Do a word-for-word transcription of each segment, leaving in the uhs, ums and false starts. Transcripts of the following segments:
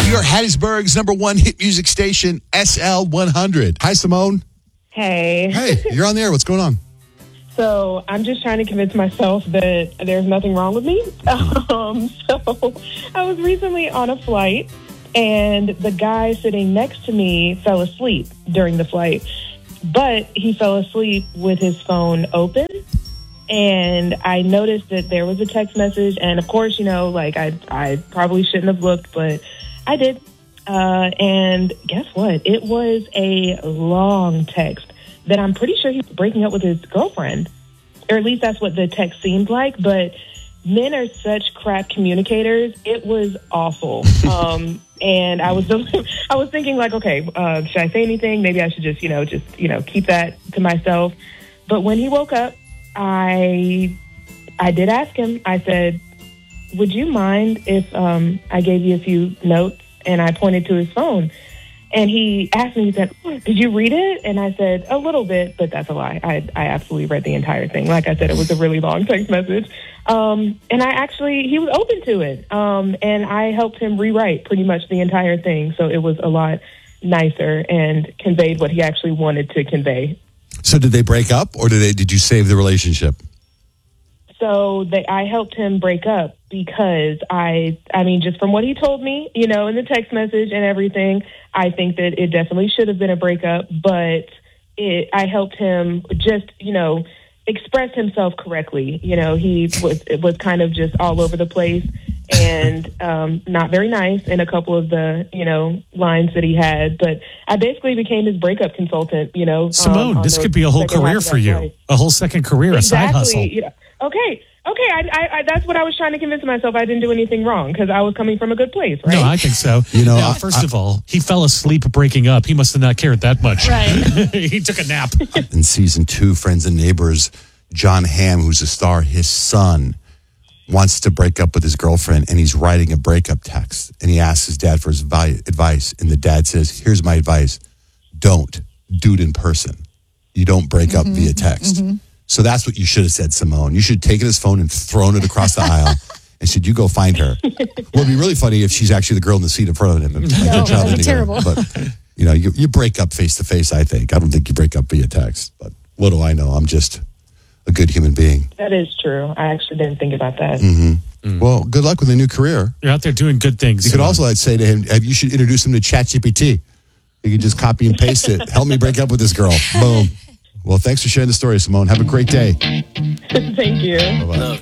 New York, Hattiesburg's number one hit music station, S L one hundred. Hi, Simone. Hey. Hey, you're on the air. What's going on? So I'm just trying to convince myself that there's nothing wrong with me. Um, so I was recently on a flight, and the guy sitting next to me fell asleep during the flight. But he fell asleep with his phone open. And I noticed that there was a text message. And, of course, you know, like, I I probably shouldn't have looked, but I did. Uh, and guess what? It was a long text that I'm pretty sure he was breaking up with his girlfriend. Or at least that's what the text seemed like. But men are such crap communicators. It was awful. um, and I was I was thinking, like, okay, uh, should I say anything? Maybe I should just, you know, just, you know, keep that to myself. But when he woke up, I I did ask him. I said, would you mind if um, I gave you a few notes? And I pointed to his phone. And he asked me, he said, did you read it? And I said, a little bit, but that's a lie. I, I absolutely read the entire thing. Like I said, it was a really long text message. Um, and I actually, he was open to it. Um, and I helped him rewrite pretty much the entire thing. So it was a lot nicer and conveyed what he actually wanted to convey. So did they break up, or did they? Did you save the relationship? So they, I helped him break up because I, I mean, just from what he told me, you know, in the text message and everything, I think that it definitely should have been a breakup. But it, I helped him just, you know, express himself correctly. You know, he was it was kind of just all over the place and um, not very nice in a couple of the, you know, lines that he had. But I basically became his breakup consultant, you know. Simone, um, this could be a whole career for you. Flight. A whole second career, exactly. a side hustle. You know, okay. Okay, I, I, I, that's what I was trying to convince myself. I didn't do anything wrong because I was coming from a good place, right? No, I think so. You know, now, I- first I- of all, he fell asleep breaking up. He must have not cared that much. Right. He took a nap. In season two, Friends and Neighbors, John Hamm, who's a star, his son wants to break up with his girlfriend, and he's writing a breakup text. And he asks his dad for his vi- advice. And the dad says, here's my advice. Don't do it in person. You don't break up via text. Mm-hmm. So that's what you should have said, Simone. You should have taken his phone and thrown it across the aisle and said, you go find her. Well, it'd be really funny if she's actually the girl in the seat in front of him. Like No, a child that'd be anywhere. terrible. But, you know, you, you break up face-to-face, I think. I don't think you break up via text. But what do I know? I'm just a good human being. That is true. I actually didn't think about that. Mm-hmm. Mm. Well, good luck with a new career. You're out there doing good things. You could Simone. also like, say to him, you should introduce him to ChatGPT. You could just copy and paste it. Help me break up with this girl. Boom. Well, thanks for sharing the story, Simone. Have a great day. Thank you. Bye-bye. Look,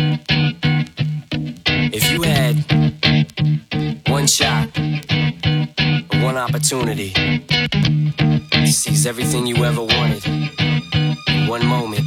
if you had one shot, one opportunity to seize everything you ever wanted in one moment,